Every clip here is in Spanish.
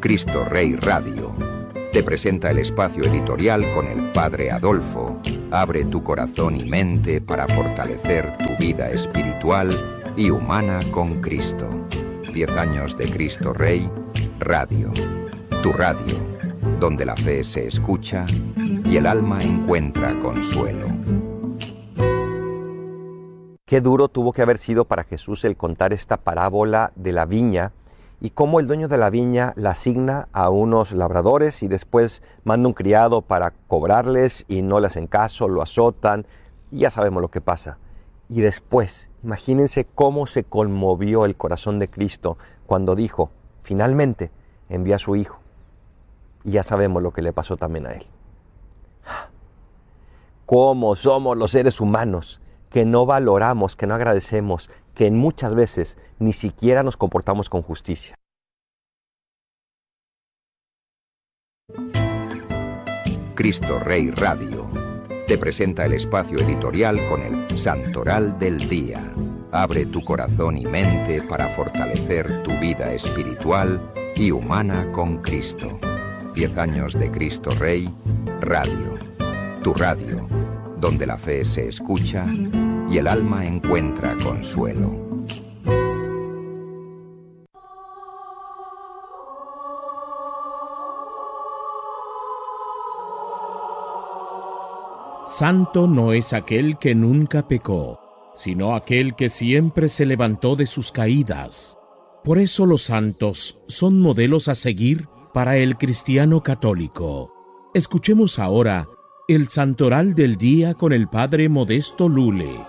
Cristo Rey Radio te presenta el espacio editorial con el Padre Adolfo. Abre tu corazón y mente para fortalecer tu vida espiritual y humana con Cristo. 10 años de Cristo Rey Radio. Tu radio, donde la fe se escucha y el alma encuentra consuelo. Qué duro tuvo que haber sido para Jesús el contar esta parábola de la viña y cómo el dueño de la viña la asigna a unos labradores y después manda un criado para cobrarles y no le hacen caso, lo azotan y ya sabemos lo que pasa. Y después, imagínense cómo se conmovió el corazón de Cristo cuando dijo, finalmente envía a su Hijo. Y ya sabemos lo que le pasó también a él. ¿Cómo somos los seres humanos que no valoramos, que no agradecemos, que muchas veces ni siquiera nos comportamos con justicia? Cristo Rey Radio te presenta el espacio editorial con el Santoral del Día. Abre tu corazón y mente para fortalecer tu vida espiritual y humana con Cristo. 10 años de Cristo Rey Radio. Tu radio, donde la fe se escucha y el alma encuentra consuelo. Santo no es aquel que nunca pecó, sino aquel que siempre se levantó de sus caídas. Por eso los santos son modelos a seguir para el cristiano católico. Escuchemos ahora el Santoral del Día con el Padre Modesto Lule.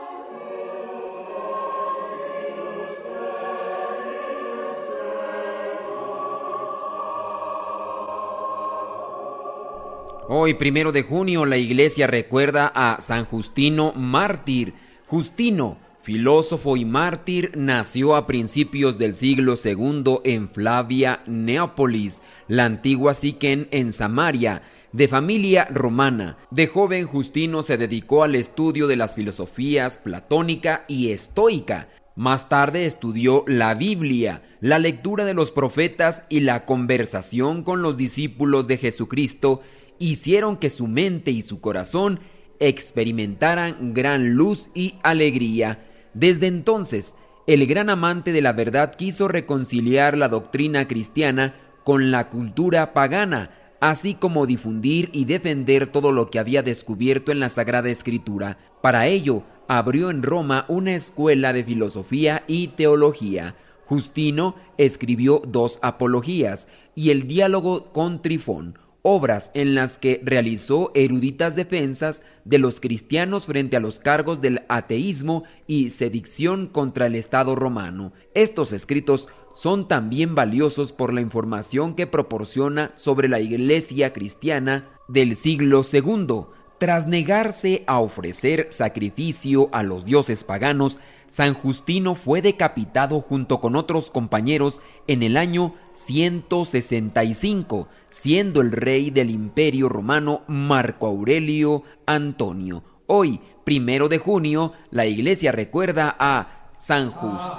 Hoy, 1 de junio, la Iglesia recuerda a San Justino mártir. Justino, filósofo y mártir, nació a principios del siglo II en Flavia, Neápolis, la antigua Siquén en Samaria, de familia romana. De joven, Justino se dedicó al estudio de las filosofías platónica y estoica. Más tarde estudió la Biblia, la lectura de los profetas y la conversación con los discípulos de Jesucristo hicieron que su mente y su corazón experimentaran gran luz y alegría. Desde entonces, el gran amante de la verdad quiso reconciliar la doctrina cristiana con la cultura pagana, así como difundir y defender todo lo que había descubierto en la Sagrada Escritura. Para ello, abrió en Roma una escuela de filosofía y teología. Justino escribió 2 apologías y el diálogo con Trifón, obras en las que realizó eruditas defensas de los cristianos frente a los cargos del ateísmo y sedición contra el Estado romano. Estos escritos son también valiosos por la información que proporciona sobre la Iglesia cristiana del siglo II. Tras negarse a ofrecer sacrificio a los dioses paganos, San Justino fue decapitado junto con otros compañeros en el año 165, siendo el rey del Imperio Romano Marco Aurelio Antonio. Hoy, 1 de junio, la Iglesia recuerda a San Justino.